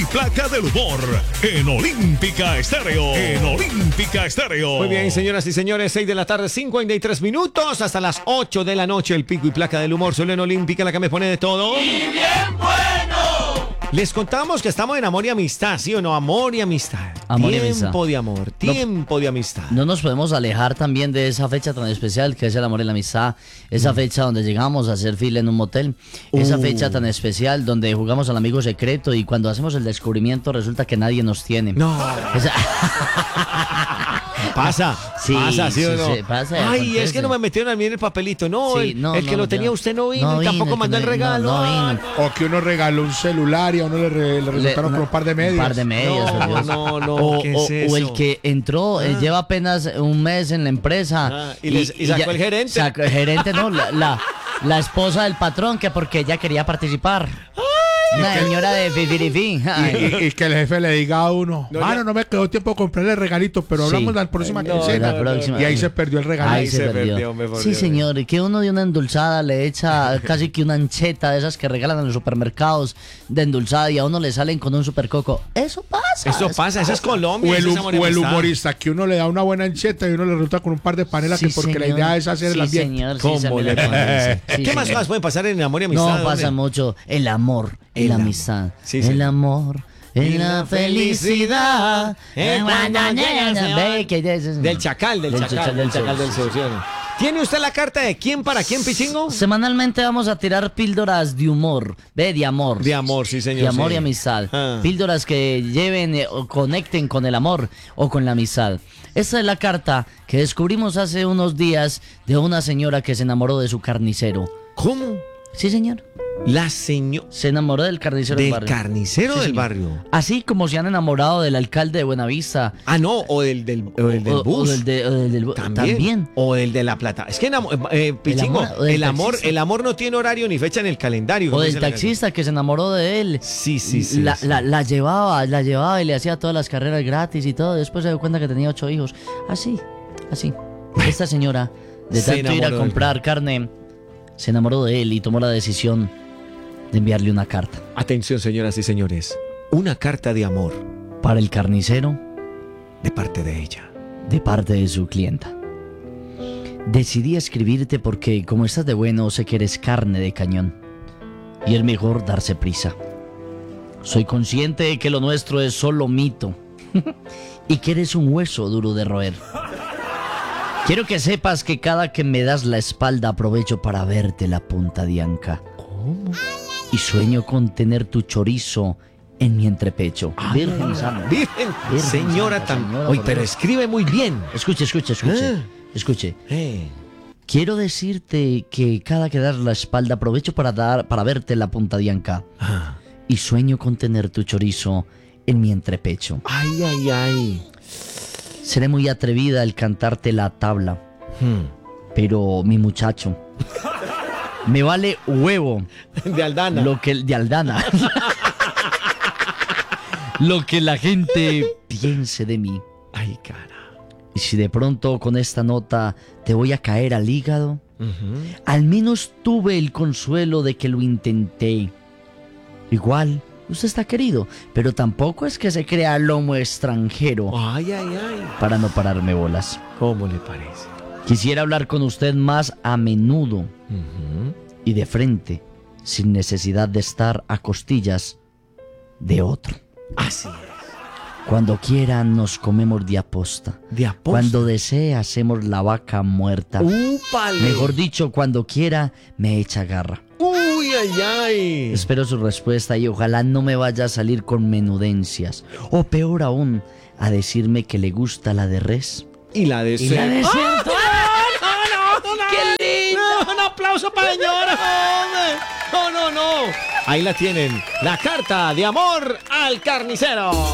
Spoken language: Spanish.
Placa del humor en Olímpica Estéreo. Muy bien, señoras y señores, 6 de la tarde, 53 minutos, hasta las 8 de la noche, el pico y placa del humor, solo en Olímpica, la que me pone de todo. ¡Y bien bueno! Les contamos que estamos en amor y amistad, ¿sí o no? Amor y amistad. Amor y amistad. Tiempo de amor, tiempo de amistad. No nos podemos alejar también de esa fecha tan especial que es el amor y la amistad. Esa fecha donde llegamos a hacer fila en un motel. Esa fecha tan especial donde jugamos al amigo secreto y cuando hacemos el descubrimiento resulta que nadie nos tiene. No. Esa- Pasa, Sí, pasa, ¿sí o sí, no? sí, pasa, Ay, acontece. es que no me metieron a mí en el papelito. No, Sí, el que lo tenía yo- usted no vino no y tampoco vino, mandó que el no- regalo. no vino. O que uno regaló un celular y a uno le resultaron con un par de medias. Un par de medias. No, Dios. no, ¿qué es o el eso? que entró, lleva apenas un mes en la empresa. Y sacó el gerente. Sacó el gerente, no, la esposa del patrón, que porque ella quería participar. Una señora de fifirifí. Y que el jefe le diga a uno, No, mano, no me quedó tiempo de comprarle el regalito, pero Sí. hablamos la próxima No, quincena. la próxima. Y ahí se perdió el regalo. Ahí Ahí se se perdió. perdió, me Sí, perdió. señor, que uno de una endulzada le echa casi que una ancheta de esas que regalan en los supermercados de endulzada y a uno le salen con un supercoco. Eso pasa. Eso pasa, eso es Colombia. O el, eso es amor y o el amistad. humorista, que uno le da una buena ancheta y uno le resulta con un par de panelas, Sí, que porque la señor. idea es hacer el Sí, ambiente. señor, sí, ¿Cómo se le me parece? Sí, ¿Qué más señor. cosas pueden pasar en amor y amistad? No, pasa hombre? mucho. El amor y El la amor. amistad. Sí, el señor. amor y Y la la felicidad. felicidad. Cuando llegas, ve que ya es- Del chacal del seducción. ¿Tiene usted la carta de quién para quién, Pichingo? Semanalmente vamos a tirar píldoras de humor, de amor. De amor, sí, señor. De amor sí. y amistad. Ah. Píldoras que lleven o conecten con el amor o con la amistad. Esta es la carta que descubrimos hace unos días de una señora que se enamoró de su carnicero. ¿Cómo? Sí, señor. La señora Se enamoró del carnicero del del barrio. carnicero Sí, del señor. barrio. Así como se han enamorado del alcalde de Buenavista. Ah, no, o del o bus. del bus. También. O el de La Plata. Es que Pichingo, amor- o del taxista. el amor no tiene horario ni fecha en el calendario. O como del dice la taxista que se enamoró de él. Sí, sí, sí. La, sí. la llevaba y le hacía todas las carreras gratis y todo. Después se dio cuenta que tenía 8 hijos. Así. Esta señora, de Se tanto ir a enamoró de él. comprar carne, se enamoró de él y tomó la decisión de enviarle una carta. Atención, señoras y señores. Una carta de amor Para el carnicero, de parte de ella. de parte de su clienta. Decidí escribirte porque, como estás de bueno, sé que eres carne de cañón. Y es mejor darse prisa. Soy consciente de que lo nuestro es solo mito. Y que eres un hueso duro de roer. Quiero que sepas que cada que me das la espalda aprovecho para verte la punta de anca. ¿Cómo? Y sueño con tener tu chorizo en mi entrepecho. Virgen Santa. Virgen, Virgen señora Santa, tan. señora, Oye, por pero Dios. escribe muy bien. Escuche. Ah. Escuche. Quiero decirte que cada que das la espalda aprovecho para verte la punta de anca. Ah. Y sueño con tener tu chorizo en mi entrepecho. Ay, ay, ay. Seré muy atrevida al cantarte la tabla. Pero mi muchacho, me vale huevo De Aldana. lo que de Aldana. Lo que la gente piense de mí. Ay, cara. Y si de pronto con esta nota te voy a caer al hígado, al menos tuve el consuelo de que lo intenté. Igual, usted está querido, pero tampoco es que se crea lomo extranjero Ay, ay, ay. para no pararme bolas. ¿Cómo le parece? Quisiera hablar con usted más a menudo y de frente, sin necesidad de estar a costillas de otro. Así es. Cuando quiera nos comemos de aposta. De aposta. Cuando desee hacemos la vaca muerta. ¡Úpale! Mejor dicho, cuando quiera me echa garra. ¡Uy, ay, ay! Espero su respuesta y ojalá no me vaya a salir con menudencias. O peor aún, a decirme que le gusta la de res. Y la de Y la de ¡Ah! cerdo. ¡Qué lindo! Un aplauso para la señora. No. Ahí la tienen. La carta de amor al carnicero.